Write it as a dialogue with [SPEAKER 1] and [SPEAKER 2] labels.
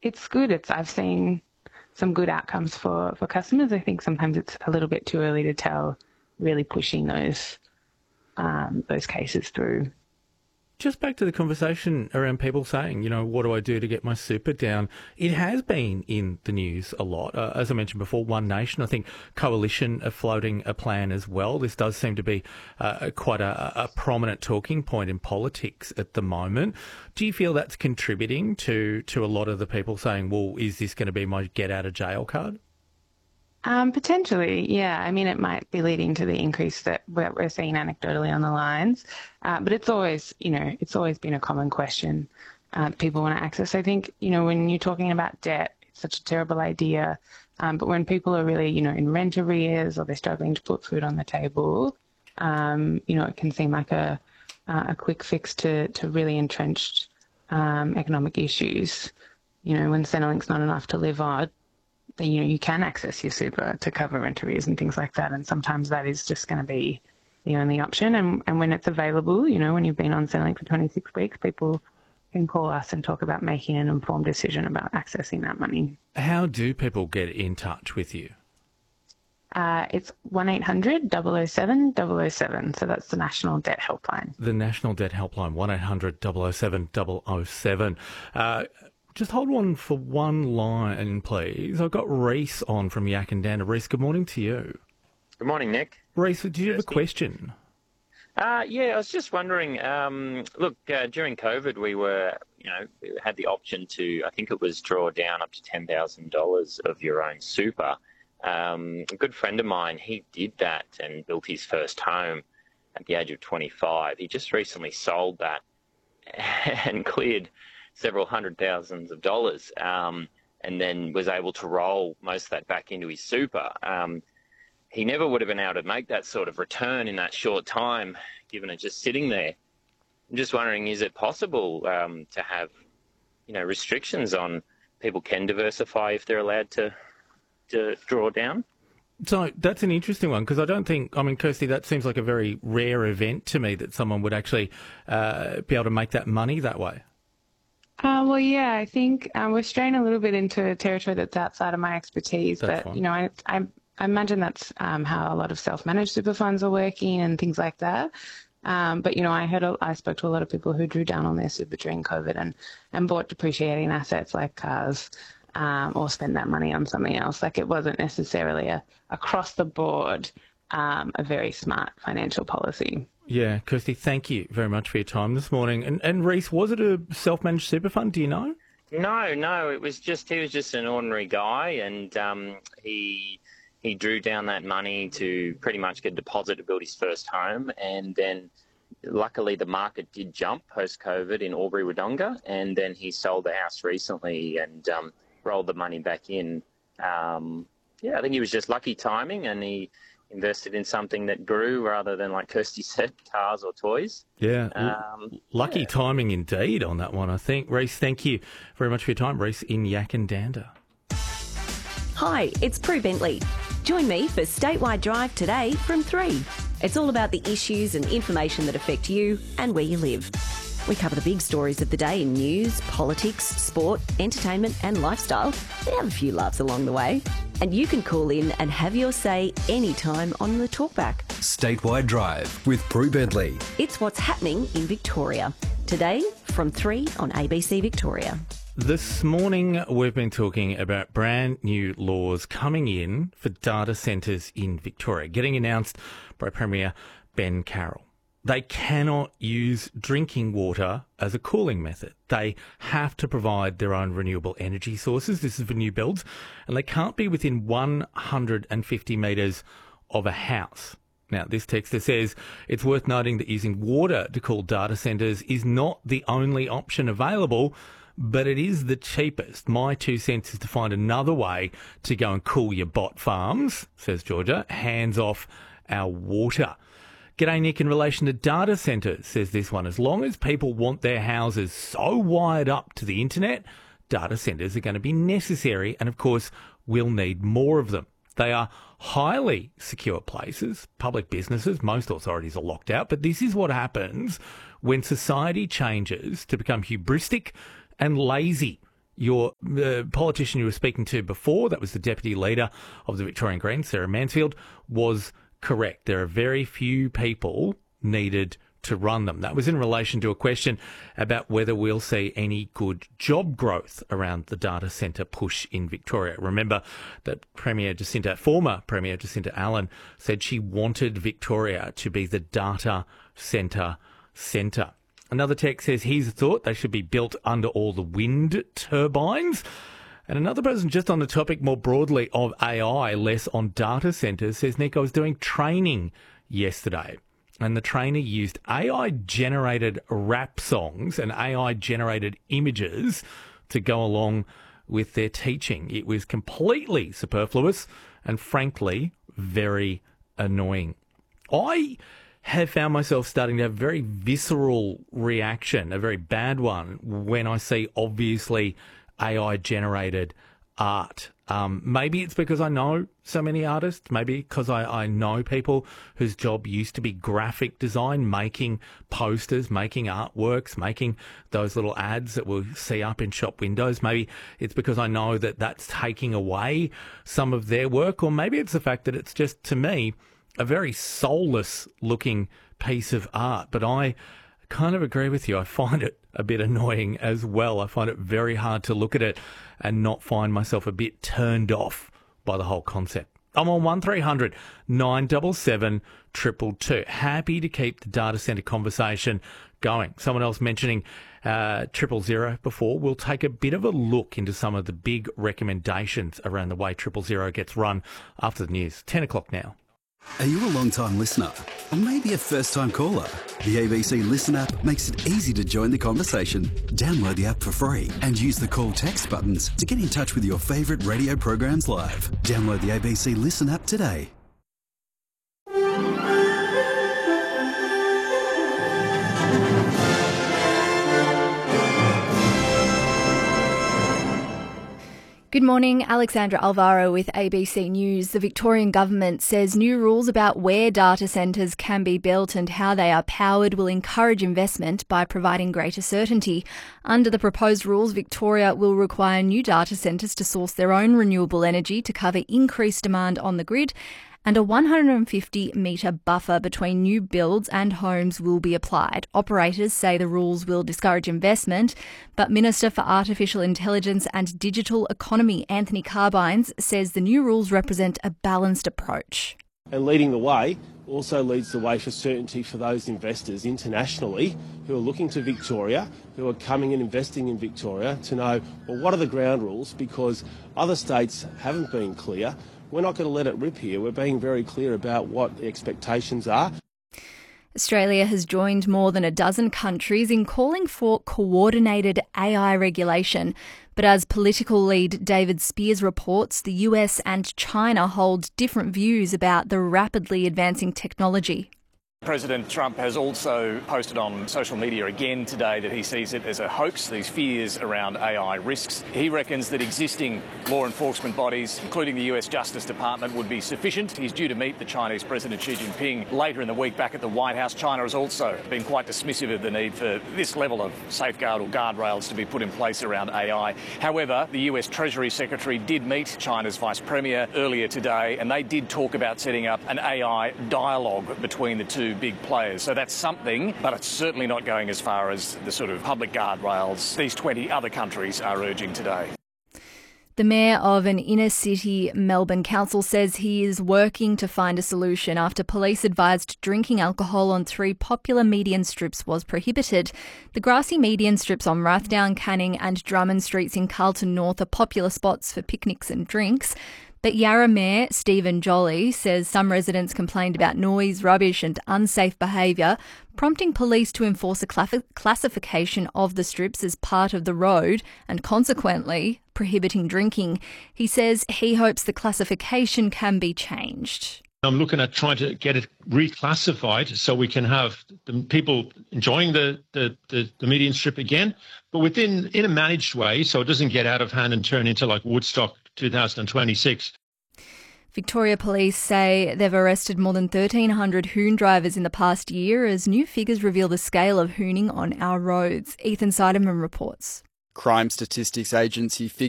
[SPEAKER 1] it's good. I've seen some good outcomes for customers. I think sometimes it's a little bit too early to tell, really pushing those cases through.
[SPEAKER 2] Just back to the conversation around people saying, what do I do to get my super down? It has been in the news a lot. As I mentioned before, One Nation, I think Coalition are floating a plan as well. This does seem to be quite a prominent talking point in politics at the moment. Do you feel that's contributing to a lot of the people saying, well, is this going to be my get out of jail card?
[SPEAKER 1] Potentially, yeah. I mean, it might be leading to the increase that we're seeing anecdotally on the lines, but it's always been a common question people want to access. I think, when you're talking about debt, it's such a terrible idea, but when people are really, in rent arrears or they're struggling to put food on the table, it can seem like a quick fix to really entrenched economic issues. When Centrelink's not enough to live on, then, you can access your super to cover rent arrears and things like that. And sometimes that is just going to be the only option. And when it's available, when you've been on Centrelink for 26 weeks, people can call us and talk about making an informed decision about accessing that money.
[SPEAKER 2] How do people get in touch with you?
[SPEAKER 1] It's 1-800-007-007. So that's the National Debt Helpline.
[SPEAKER 2] The National Debt Helpline, 1-800-007-007. Just hold on for one line, please. I've got Reese on from Yackandandah. Reese, good morning to you.
[SPEAKER 3] Good morning, Nick.
[SPEAKER 2] Reese, do you have a question?
[SPEAKER 3] I was just wondering, during COVID we we had the option to, I think it was draw down up to $10,000 of your own super. A good friend of mine, he did that and built his first home at the age of 25. He just recently sold that and cleared several $100,000s, and then was able to roll most of that back into his super. He never would have been able to make that sort of return in that short time, given it just sitting there. I'm just wondering, is it possible to have, restrictions on people can diversify if they're allowed to draw down?
[SPEAKER 2] So that's an interesting one, because Kirsty, that seems like a very rare event to me that someone would actually be able to make that money that way.
[SPEAKER 1] I think we're straying a little bit into territory that's outside of my expertise.
[SPEAKER 2] That's
[SPEAKER 1] but,
[SPEAKER 2] fine.
[SPEAKER 1] I imagine that's how a lot of self-managed super funds are working and things like that. I spoke to a lot of people who drew down on their super during COVID and bought depreciating assets like cars or spent that money on something else. Like, it wasn't necessarily across the board a very smart financial policy.
[SPEAKER 2] Yeah, Kirsty, thank you very much for your time this morning. And Reese, was it a self-managed super fund? Do you know?
[SPEAKER 3] No, he was just an ordinary guy, and he drew down that money to pretty much get a deposit to build his first home, and then luckily the market did jump post-COVID in Albury-Wodonga, and then he sold the house recently and rolled the money back in. I think he was just lucky timing, and he invested in something that grew rather than, like Kirsty said, cars or toys.
[SPEAKER 2] Yeah, lucky timing indeed on that one, I think. Reese, thank you very much for your time. Reese in Yackandandah.
[SPEAKER 4] Hi, it's Prue Bentley. Join me for Statewide Drive today from 3. It's all about the issues and information that affect you and where you live. We cover the big stories of the day in news, politics, sport, entertainment and lifestyle. We have a few laughs along the way. And you can call in and have your say anytime on the Talkback.
[SPEAKER 5] Statewide Drive with Prue Bentley.
[SPEAKER 4] It's what's happening in Victoria. Today from 3 on ABC Victoria.
[SPEAKER 2] This morning we've been talking about brand new laws coming in for data centres in Victoria, getting announced by Premier Ben Carroll. They cannot use drinking water as a cooling method. They have to provide their own renewable energy sources. This is for new builds. And they can't be within 150 metres of a house. Now, this texter says it's worth noting that using water to cool data centres is not the only option available, but it is the cheapest. My 2 cents is to find another way to go and cool your bot farms, says Georgia. Hands off our water. G'day, Nick. In relation to data centres, says this one, as long as people want their houses so wired up to the internet, data centres are going to be necessary, and of course, we'll need more of them. They are highly secure places, public businesses, most authorities are locked out, but this is what happens when society changes to become hubristic and lazy. Your politician you were speaking to before, that was the Deputy Leader of the Victorian Greens, Sarah Mansfield, was correct. There are very few people needed to run them. That was in relation to a question about whether we'll see any good job growth around the data centre push in Victoria. Remember that former Premier Jacinta Allen said she wanted Victoria to be the data centre. Another text says he's thought they should be built under all the wind turbines. And another person just on the topic more broadly of AI, less on data centres, says, Nick, I was doing training yesterday and the trainer used AI-generated rap songs and AI-generated images to go along with their teaching. It was completely superfluous and, frankly, very annoying. I have found myself starting to have a very visceral reaction, a very bad one, when I see obviously AI-generated art. Maybe it's because I know so many artists, maybe because I know people whose job used to be graphic design, making posters, making artworks, making those little ads that we'll see up in shop windows. Maybe it's because I know that that's taking away some of their work, or maybe it's the fact that it's just, to me, a very soulless looking piece of art. But I kind of agree with you. I find it a bit annoying as well. I find it very hard to look at it and not find myself a bit turned off by the whole concept. I'm on 1300 977 222. Happy to keep the data centre conversation going. Someone else mentioning 000 before. We'll take a bit of a look into some of the big recommendations around the way 000 gets run after the news. 10 o'clock now.
[SPEAKER 5] Are you a long-time listener? Or maybe a first-time caller? The ABC Listen app makes it easy to join the conversation. Download the app for free and use the call text buttons to get in touch with your favourite radio programs live. Download the ABC Listen app today.
[SPEAKER 6] Good morning, Alexandra Alvaro with ABC News. The Victorian government says new rules about where data centres can be built and how they are powered will encourage investment by providing greater certainty. Under the proposed rules, Victoria will require new data centres to source their own renewable energy to cover increased demand on the grid, and a 150-metre buffer between new builds and homes will be applied. Operators say the rules will discourage investment, but Minister for Artificial Intelligence and Digital Economy, Anthony Carbines, says the new rules represent a balanced approach.
[SPEAKER 7] And leading the way also leads the way for certainty for those investors internationally who are looking to Victoria, who are coming and investing in Victoria, to know, well, what are the ground rules? Because other states haven't been clear. We're not going to let it rip here. We're being very clear about what the expectations are.
[SPEAKER 6] Australia has joined more than a dozen countries in calling for coordinated AI regulation. But as political lead David Spears reports, the US and China hold different views about the rapidly advancing technology.
[SPEAKER 8] President Trump has also posted on social media again today that he sees it as a hoax, these fears around AI risks. He reckons that existing law enforcement bodies, including the US Justice Department, would be sufficient. He's due to meet the Chinese President Xi Jinping later in the week back at the White House. China has also been quite dismissive of the need for this level of safeguard or guardrails to be put in place around AI. However, the US Treasury Secretary did meet China's Vice Premier earlier today, and they did talk about setting up an AI dialogue between the two big players. So that's something, but it's certainly not going as far as the sort of public guardrails these 20 other countries are urging today.
[SPEAKER 6] The mayor of an inner-city Melbourne council says he is working to find a solution after police advised drinking alcohol on 3 popular median strips was prohibited. The grassy median strips on Rathdown, Canning and Drummond Streets in Carlton North are popular spots for picnics and drinks. But Yarra Mayor Stephen Jolly says some residents complained about noise, rubbish and unsafe behaviour, prompting police to enforce a classification of the strips as part of the road and consequently prohibiting drinking. He says he hopes the classification can be changed.
[SPEAKER 9] I'm looking at trying to get it reclassified so we can have the people enjoying the median strip again, but in a managed way so it doesn't get out of hand and turn into like Woodstock 2026.
[SPEAKER 6] Victoria Police say they've arrested more than 1,300 hoon drivers in the past year as new figures reveal the scale of hooning on our roads. Ethan Seidemann reports.
[SPEAKER 10] Crime Statistics Agency figures